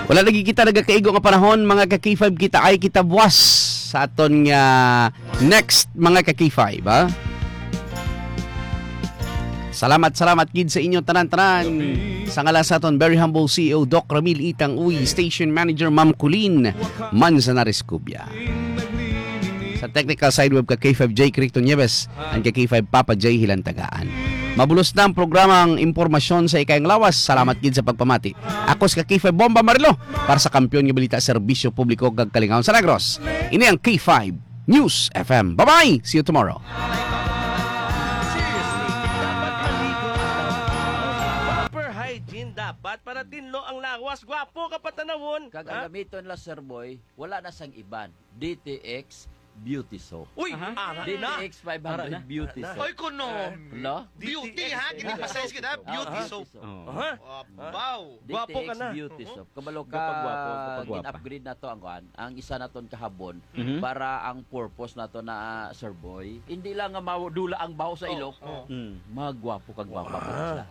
Wala lagi kita nagakaigo nga panahon mga ka-K5 kita ay kita buwas sa aton nga next mga ka-K5 ha. Salamat gid sa inyo tanan-tanan. Sa ngala sa aton very humble CEO Doc Ramil Itang Uy, Station Manager Ma'am Colleen Manzanares Cubia. Sa technical side web ka K5J Crichton Nieves, ang ka K5 Papa J Hilantagaan. Mabulos na ang programang impormasyon sa ikayang lawas. Salamat gid sa pagpamati. Ako sa K5 Bomba Marilo para sa kampiyon nga balita serbisyo publiko kag Kalingawon sa Negros. Ini ang K5 News FM. Bye-bye. See you tomorrow. Proper hygiene dapat para tinlo ang lawas. Gwapo ka patanawon. Kag ang gamiton la Sir Boy, wala na sang iban. DTX Beauty Soap. Uy, ara na. DTX 500 Beauty Soap. Oy kuno. Hello? Beauty ha, kinipasize kita, beauty soap. Aha. Wow. Gwapo ka DTX na. Beauty Soap. Kabalo ka, Kapag gwapo. in-upgrade na to ang kuan. Ang isa na ton kahabon para ang purpose na to na Sir Boy. Hindi lang nga mawdula ang baho sa ilok. Magwapo kag gwapa pa sila.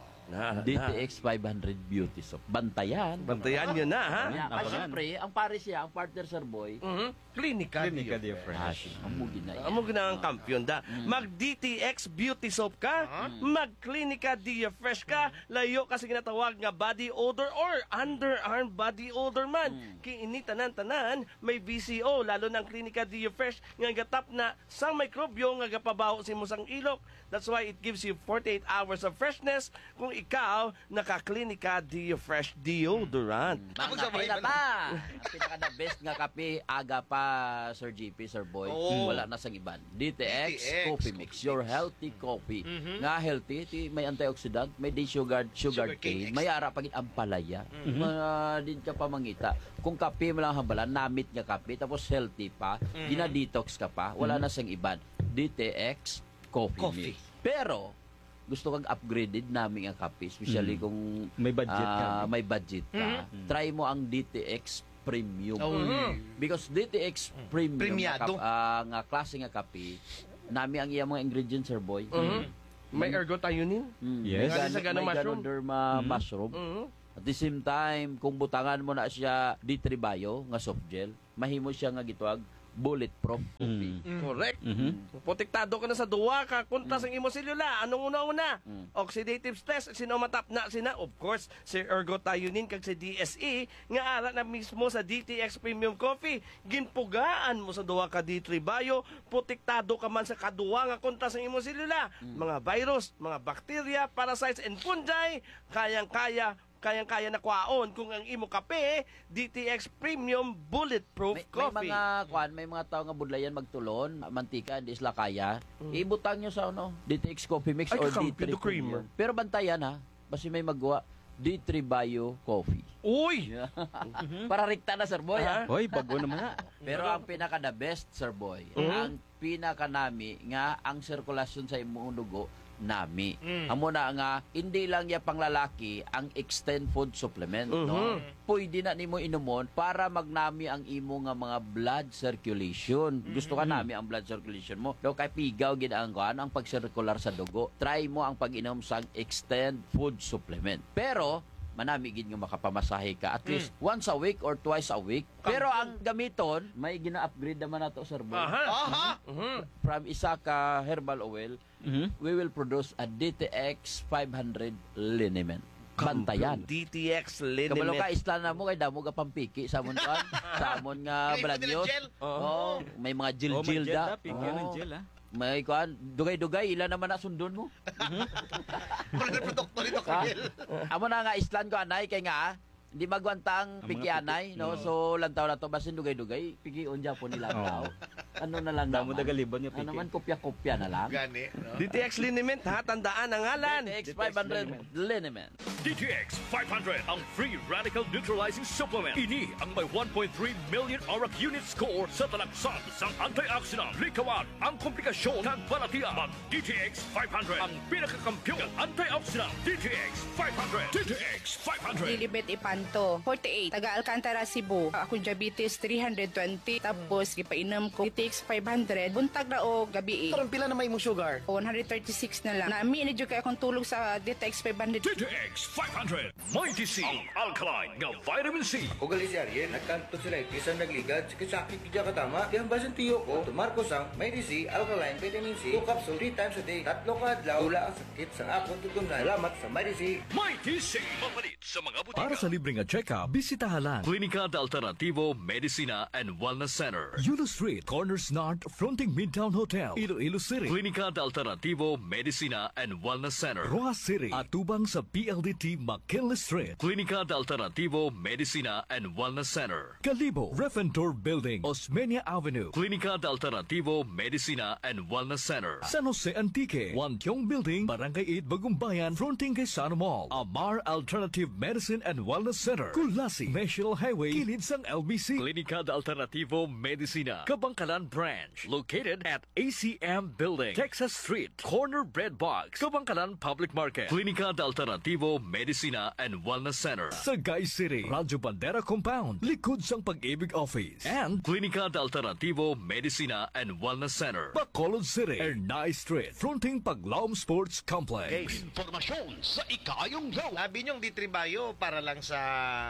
DTX 500 Beauty Soap. Bantayan. Bantayan nyo na, ha? Ay, syempre, ang pare siya, ang partner Sir Boy. Klinika. dear friend. Ang mugi na yan. Amo ginang kampiyon da. Mag DTX Beauty Soap ka, mag Klinika Dia Fresh ka, layo kasi ginatawag nga body odor or underarm body odor man. Kiini tanan-tanan may VCO lalo ng Klinika Dia Fresh nga gatap na sang mikrobyo nga gapabaho si musang ilok. That's why it gives you 48 hours of freshness kung ikaw naka-Klinika Dia Fresh deodorant. Mga kape na ta. Ang pinaka-the best nga kape, aga pa, Sir GP, Sir Boy. Oo. Wala na sang iban. DTX DTX Coffee Mix. Your healthy coffee. Nga healthy, may antioxidant, may day sugar Sugar cane, cane may ara pagit ampalaya. Din ka pa mangita. Kung kape mo lang hambalan, namit nga kape, tapos healthy pa, gina-detox ka pa, wala na sang iban. DTX Coffee Mix. Pero, gusto kang upgraded namin ang kape, especially kung May budget ka. may budget ka. Try mo ang DTX Premium. Because DTX Premium Premiado. nga klase nga kape, nami ang iyang mga ingredients, Sir Boy. May ergothioneine? Yes. Sa ganang May mushroom? Ganoderma mushroom. At the same time, kung butangan mo na siya D3 Bio nga soft gel, mahimo siya nga gitwag bulletproof coffee. Correct. Protektado ka na sa duwa ka kunta sa imo selula. Anong una-una? Oxidative stress sino matap na sina of course si ergothioneine kag si DSE nga ara na mismo sa DTX Premium Coffee. Ginpugaan mo sa duwa ka D3 Bio, protektado ka man sa kaduwa nga kunta sa imo selula. Mga virus, mga bacteria, parasites and fungi, kayang-kaya na kwaon kung ang imo kape DTX Premium Bulletproof May Coffee. may mga tao nga budlayan magtulon, mantika, di sila kaya. Ibutang nyo sa DTX Coffee Mix Ay, or kakampi, D3 the creamer. Premium. Pero bantayan ha, basi may magawa D3 Bio Coffee. Uy! Para rikta na, Sir Boy. ha? Hoy, bago naman na. Pero ang pinaka the best, Sir Boy, ang pinaka nami nga ang sirkulasyon sa imong dugo nami. Amo na nga hindi lang ya panglalaki ang extend food supplement, no. Pwede na nimo inumon para magnami ang imo nga mga blood circulation. Gusto ka nami ang blood circulation mo. Do kay pigaw gid ang pag-circular sa dugo. Try mo ang pag-inom sang extend food supplement. Pero manami gid nga makapamasahe ka at least once a week or twice a week. Pero ang gamiton, may gina-upgrade naman nato, Sir Boy. Aha. From isa ka herbal oil, we will produce a DTX 500 liniment. Bantayan. DTX Kabalo ka, liniment. isla na mo, kay damo ka pampiki sa amon kan, sa amon nga May balagyot. gel. Oh, may mga Oh, gel-gel may da. Pigyan ng gel, ha? May kuan, dugay-dugay, ilan naman na sundon mo. Wala na produkto nito, Ha? Camille. Amo na nga islan ko anay kay nga hindi magwantang Ang mga piki anay, no? So lantaw na to basin dugay-dugay, piki unja po nila tao. Ano na lang Damo naman. dagalibon nga Ano piki. naman kopya-kopya na lang. Gani. No? DTX liniment ha, tandaan ang ngalan. DTX 500 liniment. DTX 500 ang free radical neutralizing supplement. Ini ang may 1.3 million ORAC unit score sa talaksan sang antioxidant. Likawan ang komplikasyon ng balatian. Mag DTX 500 ang pinakakampiyon ng antioxidant. DTX 500. DTX 500. Lilibet Ipanto, 48, taga Alcantara, Cebu. Akong diabetes 320, tapos gipainom ko DTX DTX 500, buntag na o gabi Parang pila na may mong sugar. 136 na lang. Nami ni kay akong tulog sa DTX 500. DTX 500 Mighty C ang alkaline nga vitamin C. O gali si Ariel, nagkanto sila isang nagligad, sakit kidya katama, di ang basan tiyo ko, tumarko sang may DC, alkaline, vitamin C, 2 capsule 3 times a day, 3 ka adlaw, tula ang sakit sa akong tutumna. Salamat sa may DC. Mighty C. Mapalit sa mga butika. Para sa libreng check-up, bisitahan lang Klinika de Alternativo Medicina and Wellness Center. Yulo Street, Corners North, fronting Midtown Hotel, Iloilo City. Klinika de Alternativo Medicina and Wellness Center. Roa City, atubang sa PLDT McKinley Street. Klinika de Alternativo Medicina and Wellness Center. Kalibo, Refentor Building, Osmeña Avenue. Klinika de Alternativo Medicina and Wellness Center. San Jose Antique, Wantiong Building, Barangay 8, Bagumbayan, fronting kay Sano Mall. Amar Alternative Medicine and Wellness Center. Kulasi, National Highway, kilid sang LBC. Klinika de Alternativo Medicina, Kabangkalan Branch, located at ACM Building, Texas Street, Corner Bread Box, Kabangkalan Public Market. Klinika de Alternativo Medicina and Wellness Center. Sagay City, Radyo Bandera Compound, likod sang Pag-ibig Office. And Klinika de Alternativo Medicina and Wellness Center. Bacolod City, Ernai Street, fronting Paglaom Sports Complex. Informasyon sa ikayong gaw. Labi niyong ditribayo para lang sa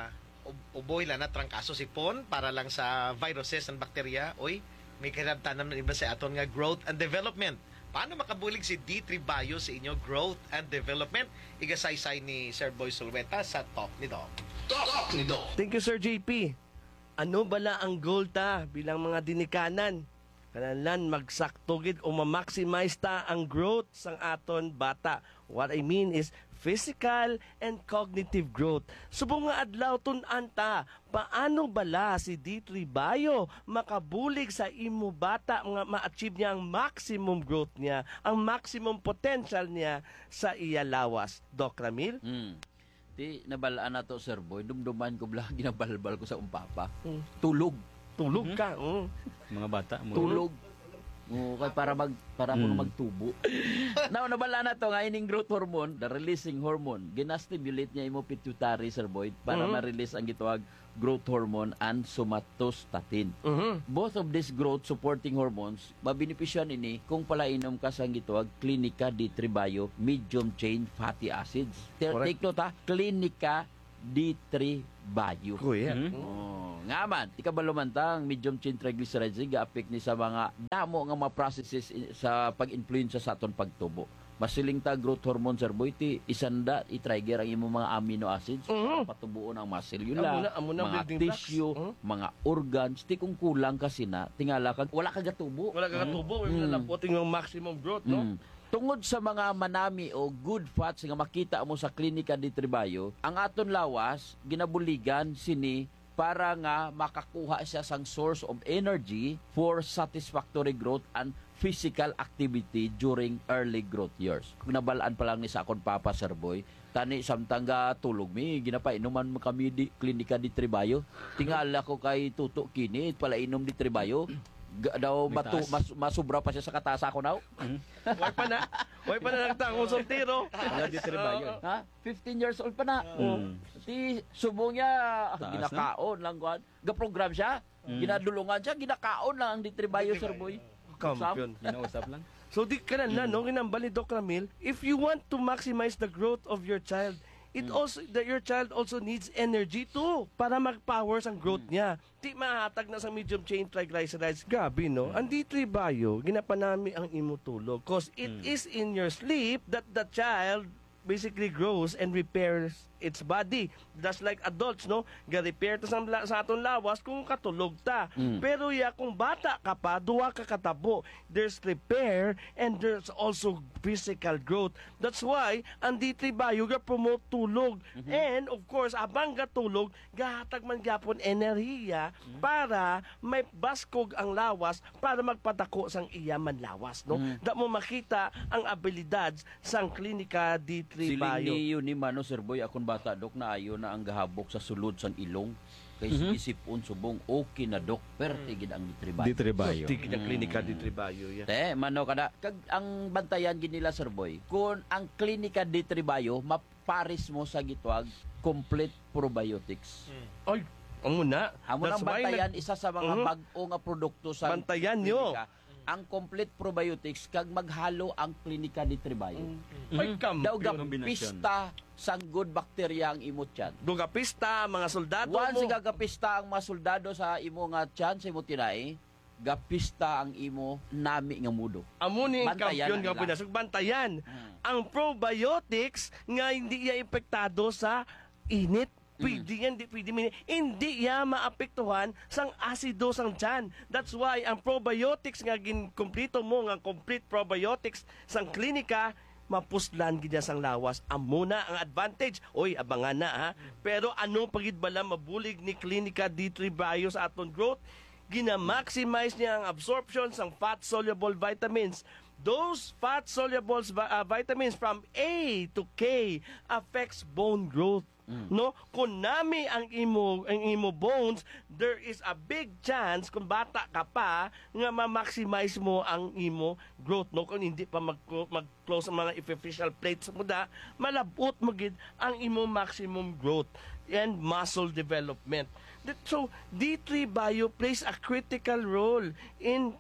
uboy lang na trangkaso sipon, para lang sa viruses and bakterya. Oy, may kinabtanan ng iba sa aton nga growth and development. Paano makabulig si D3 Bio sa inyo growth and development? Igasaysay ni Sir Boy Sulweta sa Talk ni Doc. Talk ni Doc. Thank you, Sir JP. Ano bala ang goal ta bilang mga dinikanan? Kanalan magsaktogid o ma-maximize ta ang growth sang aton bata. What I mean is physical and cognitive growth. Subong nga adlaw tun-an ta, paano bala si D3 Bio makabulig sa imo bata nga ma-achieve niya ang maximum growth niya, ang maximum potential niya sa iya lawas. Doc Ramil? Di nabalaan na to, Sir Boy. Dumduman ko bala, ginabalbal ko sa umpapa. Tulog. Tulog ka. Mga bata mo. Tulog. Kay para ako magtubo. Now nabala na to nga ining growth hormone, the releasing hormone. Ginastimulate niya imo pituitary, Sir Boy, para ma-release ang gitawag growth hormone and somatostatin. Both of these growth supporting hormones mabenepisyan ini kung palainom ka sa gitawag Klinika D3 Bio medium chain fatty acids. Take note ha, Klinika D3 Bio. Kuya. Nga man, di ka ba lumantang medium chain triglycerides ga-affect ni sa mga damo nga mga processes sa pag-influensya sa aton pagtubo. Masiling ta growth hormone, Sir Boy, ti isanda i-trigger ang imong mga amino acids para patubuon ang muscle Amo na mga building tissue, blocks. mga organs. Ti kung kulang kasi na, tingala ka, wala ka gatubo. Wala ka katubo, lapoting yung maximum growth, no? Tungod sa mga manami o good fats nga makita mo sa Klinika D3 Bio, ang aton lawas ginabuligan sini para nga makakuha siya sang source of energy for satisfactory growth and physical activity during early growth years. Kung nabalaan pa lang ni sa akon papa, Sir Boy, tani samtang tulog mi, ginapainuman mo kami di Klinika D3 Bio. Tingala ko kay tuto kini, pala inom D3 Bio. Daw masubra pa siya sa katasa ko now. Way pa na nagtangos ang tiro. Wala di trabaho. Ha? 15 years old pa na. Ti subong niya ginakaon lang kuan. Ga-program siya. Ginadulungan siya, ginakaon lang ang ditribayo, Sir Boy. Kampiyon. Ginausap lang. So di ka na, no? Ginambal ni Doc Ramil, if you want to maximize the growth of your child, your child also needs energy too para mag-power ang growth niya. Di mahatag na sa medium chain triglycerides. Grabe, no? Ang D3 Bio, ginapanami ang imo tulog. Cause it is in your sleep that the child basically grows and repairs its body. Just like adults, no? Ga-repair ta sa aton lawas kung katulog ta. Pero kung bata ka pa, duwa ka katabo. There's repair and there's also physical growth. That's why, ang D3 Bio ga-promote tulog. And, of course, abang gatulog, gahatag man gyapon enerhiya para may baskog ang lawas para magpatako sang iya man lawas, no? Da mo makita ang abilidades sang Klinika D3 Bio. Siling niyo ni Mano, Sir Boy, akong bata, Dok, na ayo na ang gahabok sa sulod sang ilong. Kay isipon subong, okay na, Dok. Pero tigid ang ditribayo. Di trabaho. Tigid ang Klinika D3 Bio. Te, Mano, kada, ang bantayan ginila, Sir Boy, kung ang Klinika D3 Bio, maparis mo sa gitwag complete probiotics. Ay, Amo na. Amo nang That's why bantayan isa sa mga bag-o nga produkto sa Bantayan nyo. klinika, ang complete probiotics kag maghalo ang klinika ni Tribayo. Ay, Daw ga Kombinasyon. pista sang good bacteria ang imo tiyan. Dugapista, mga soldado Once mo. gagapista ang mga soldado sa imo nga tiyan sa imo tinai, gapista ang imo nami nga mudo. Amo ni Bantayan kampiyon ang nga ila. pinasok. Bantayan. Ang probiotics nga hindi iya epektado sa init. Pwede yan, hindi yan maapektuhan sang asido sang tiyan. That's why ang probiotics nga ginkumplito mo, nga complete probiotics sang klinika, mapuslan gid sang lawas. Amo na ang advantage. Oy, abangan na ha. Pero ano pagid bala mabulig ni Klinika D3 Bio sa aton growth? Gina-maximize niya ang absorption sang fat-soluble vitamins. Those fat-soluble vitamins from A to K affects bone growth. No, kung nami ang imo bones, there is a big chance kung bata ka pa nga ma-maximize mo ang imo growth. No, kung hindi pa mag-close ang mga epiphyseal plates mo da, malabot mo gid ang imo maximum growth and muscle development. So D3 Bio plays a critical role in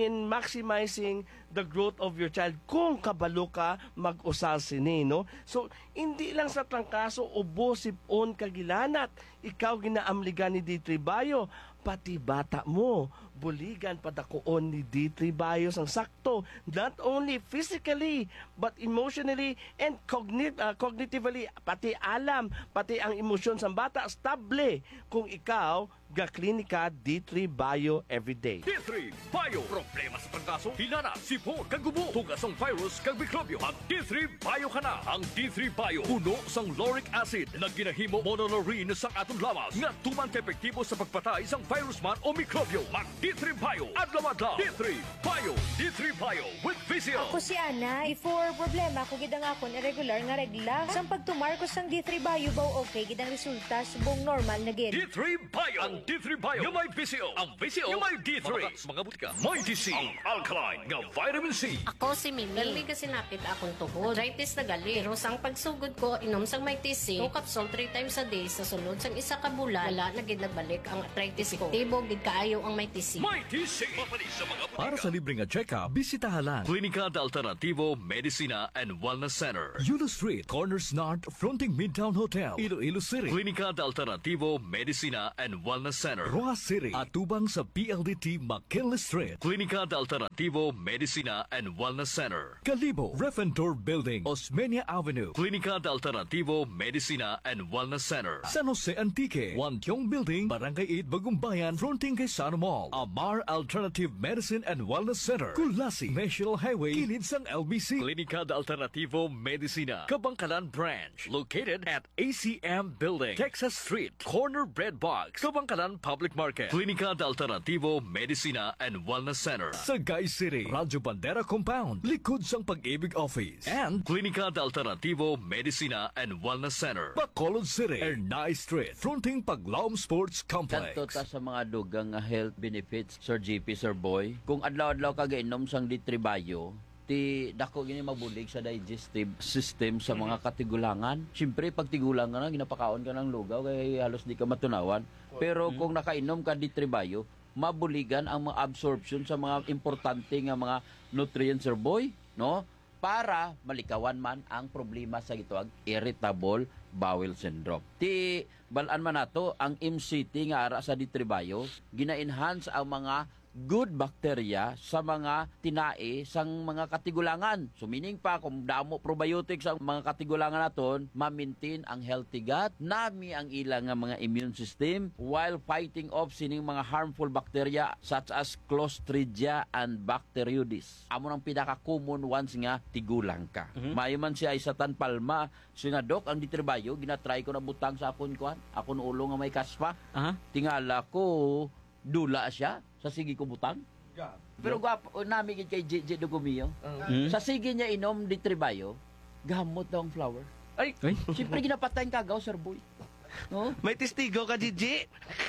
maximizing the growth of your child kung kabalo ka mag-usal sini, no? So hindi lang sa trangkaso ubo sipon kagilanat ikaw ginaamligan ni D3 Bio, pati bata mo buligan padakuon ni D3 Bio sang sakto, not only physically but emotionally and cognitively, pati alam, pati ang emosyon sang bata stable kung ikaw ga klinika D3 Bio everyday. D3 Bio. Problema sa trangkaso, hinana, sipon, kagubo, tugas ang virus, kag mikrobyo. Mag D3 Bio ka na. Ang D3 Bio, puno sang lauric acid na ginahimo monolaurin sa atong lawas nga tuman ka-epektibo sa pagpatay sang virus man o mikrobyo. Mag D3 Bio. Adlaw-adlaw. D3 Bio. D3 Bio with Vizio. Ako si Ana. Before problema ko gidang akon irregular nga regla. Sang pagtumar ko sang D3 Bio baw okay gidang resulta subong normal na gid. D3 Bio. Ang D3 Bio. Yung may Vizio. Ang Vizio. Yung may D3. Mga butika. May DC. Ang alkaline nga vitamin C. Ako si Mimi. Dali kasi napit akong tuhod. Arthritis na gali. Pero sang pagsugod ko, inom sang may TC, 2 capsule 3 times a day sa sunod sang isa ka bulan, wala na gid nagbalik ang arthritis ko. Tibo gid kaayo ang may TC. May TC. Mapalis sa mga butika. Para sa libreng check-up, bisitahan Klinika de Alternativo Medicina and Wellness Center. Yulo Street, Corners North, fronting Midtown Hotel, Iloilo City. Klinika de Alternativo Medicina and Wellness Center. Rojas City, atubang sa PLDT McKinley Street. Klinika de Alternativo Medicina and Wellness Center. Kalibo, Refentor Building, Osmeña Avenue. Klinika de Alternativo Medicina and Wellness Center. San Jose Antique, Wantiong Building, Barangay 8, Bagumbayan, fronting kay Sano Mall. Amar Alternative Medicine and Wellness Center. Kulasi, National Highway, kilid sang LBC. Klinika de Alternativo Medicina, Kabangkalan Branch, located at ACM Building, Texas Street, Corner Bread Box, Kabangkalan Public Market. Klinika de Alternativo Medicina and Wellness Center. Sagay City, Radyo Bandera Compound, likod sang Pag-ibig Office. And Klinika de Alternativo Medicina and Wellness Center. Bacolod City, Ernay Street, fronting Paglaom Sports Complex. Kadto ta sa mga dugang nga health benefits, Sir GP, Sir Boy. Kung adlaw-adlaw ka gainom sang D3 Bio, ti dako gini mabulig sa digestive system sa mga katigulangan. Siyempre pag tigulangan na ginapakaon ka ng lugaw kay halos di ka matunawan. Pero kung nakainom ka D3 Bio, mabuligan ang mga absorption sa mga importante nga mga nutrients, Sir Boy, no? Para malikawan man ang problema sa gituag irritable bowel syndrome. Ti balaan man nato ang MCT nga ara sa D3 Bio, gina-enhance ang mga good bacteria sa mga tinae sang mga katigulangan. So meaning pa kung damo probiotics ang mga katigulangan naton, ma-maintain ang healthy gut, nami ang ilang nga mga immune system while fighting off sining mga harmful bacteria such as Clostridia and Bacteroides. Amo nang pinaka-common ones nga tigulang ka. Mayo man siya isa tan palma, so nga dok ang D3 Bio, ginatry ko na butang sa akon kuan, akon ulo nga may kaspa. Tingala ko dula siya sa sige ko butang. Pero gwapo nami gid kay JJ Dugumio. Sa sige niya inom D3 Bio, gamot daw ang flower. Ay, Siyempre ginapatay ang kagaw, Sir Boy. No? may testigo ka, Gigi.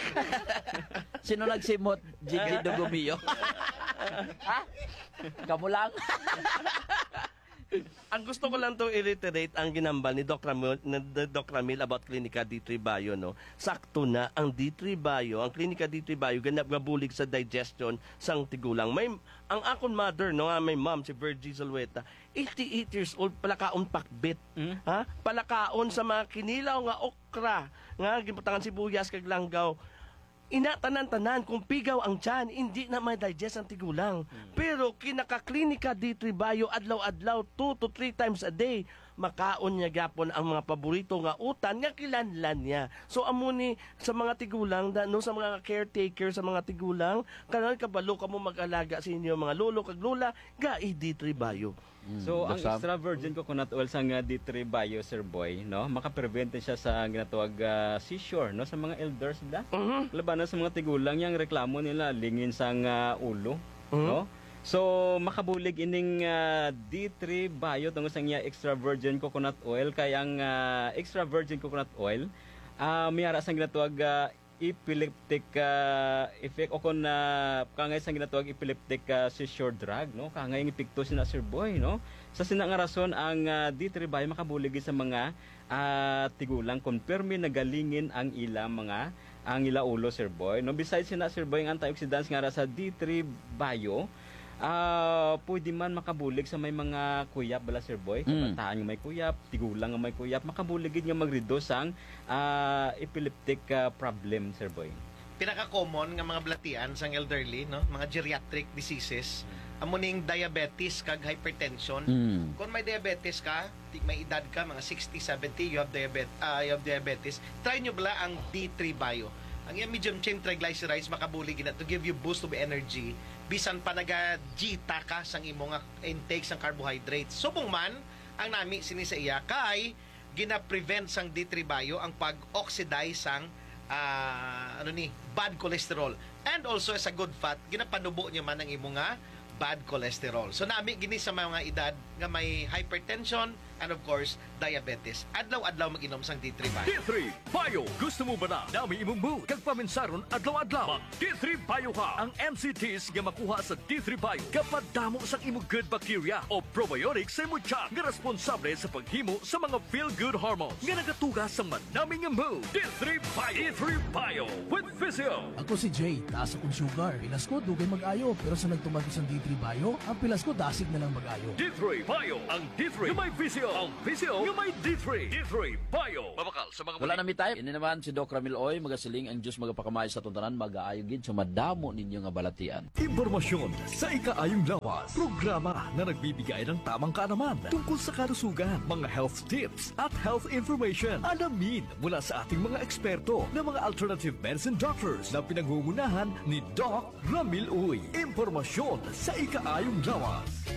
Sino nagsimot? JJ Dugumio. Ha? Kamu lang. Ang gusto ko lang to i-reiterate ang ginambal ni Doc Ramil about Clinica D3 Bio, no? Sakto na ang D3 Bio, ang Clinica D3 Bio ganap gabulig sa digestion sang tigulang. Ang akon mother, no, may mom si Virgie Zulueta, 88 years old, palakaon pakbit. Ha? Palakaon sa mga kinilaw nga okra, nga gibutangan sibuyas kag langgaw. Inatanan-tanan kung pigaw ang tiyan, hindi na may digest ang tigulang. Pero kinaka-Clinica D3 Bio adlaw-adlaw 2 to 3 times a day, makaon niya gapon ang mga paborito nga utan nga kilanlan niya. So amuni sa mga tigulang, no, sa mga caretaker sa mga tigulang, kanan kabalo ka mo mag-alaga sa inyo mga lolo kag lola ga D3 Bio. So, ang extra virgin coconut oil sa D3 Bio, Sir Boy, no, makaprevent siya sa ginatawag seizure, no, sa mga elders nila. Labanan sa mga tigulang, yung reklamo nila, lingin sa ulo, no. So, makabulig ining D3 Bio, tungkol sa extra virgin coconut oil, kaya ang extra virgin coconut oil, mayara sa ginatawag epileptic effect o kung kangay sa ginatawag epileptic seizure drug, no, kangay ang epekto sina Sir Boy, no. Sa sinang rason ang D3 Bio makabuligi sa mga tigulang confirme na galingin ang ila ulo, Sir Boy, no. Besides sina Sir Boy ang antioxidants nga sa D3 Bio, pwede man makabulig sa may mga kuyap bala, Sir Boy, kabataan nga may kuyap, tigulang nga may kuyap, makabuligid nga mag-reduce ang epileptic problem, Sir Boy. Pinaka-common nga mga balatian sa elderly, no, mga geriatric diseases, amuning diabetes kag hypertension. Kung may diabetes ka, may edad ka, mga 60, 70, you have diabetes, try nyo bala ang D3 Bio. Ang yung medium chain triglycerides makabulig na to give you boost of energy bisan pa naga-gita ka sang imong intake sang carbohydrates. Subong man ang nami sini sa iya kay gina-prevent sang D3 Bio ang pag-oxidize sang bad cholesterol. And also as a good fat, ginapanubo niya man ang imong bad cholesterol. So nami gini sa mga edad nga may hypertension and of course diabetes. Adlaw-adlaw mag-inom sang D3 Bio. D3 Bio. Gusto mo ba na dami imong mood kag paminsaron adlaw-adlaw? Mag D3 Bio ka. Ang NCTs nga makuha sa D3 Bio kapag damo sa imong good bacteria o probiotics sa imong tiyan nga responsable sa paghimo sa mga feel-good hormones nga nagatugas sa manaming mood. D3 Bio. D3 Bio with Physio. Ako si Jay, taas akong sugar. Pilas ko, dugay mag-ayo. Pero sa nagtumag sa D3 Bio, ang pilas ko dasig na lang mag-ayo. D3 Bio. Ang D3 nga may Physio. Ang Physio nga may D3. D3 Bio. Mabakal sa mga Wala na mi tayo. Ini naman si Doc Ramil Oy, magasiling ang Diyos magapakamay sa tuntanan, mag-aayogin sa madamo ninyo nga balatian. Impormasyon sa ikaayong lawas. Programa na nagbibigay ng tamang kaalaman tungkol sa kalusugan, mga health tips at health information. Alamin mula sa ating mga eksperto na mga alternative medicine doctors na pinangungunahan ni Doc Ramil Oy. Impormasyon sa ikaayong lawas.